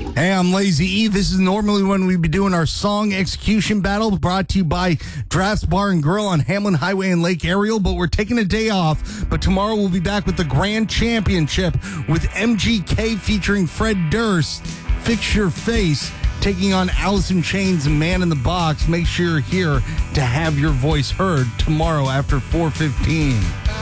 Hey, I'm Lazy E. This is normally when we'd be doing our song execution battle, brought to you by Drafts Bar and Grill on Hamlin Highway in Lake Ariel, but we're taking a day off. But tomorrow we'll be back with the Grand Championship with MGK featuring Fred Durst, Fix Your Face, taking on Alice in Chains and Man in the Box. Make sure you're here to have your voice heard tomorrow after 4:15.